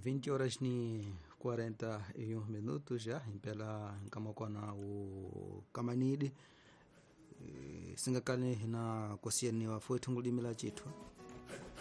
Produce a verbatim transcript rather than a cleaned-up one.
vinte horas ni quarenta e um minutos já, impela kama kwa na u kamanidi singakane na kosiani wa foi tungulimi la chitu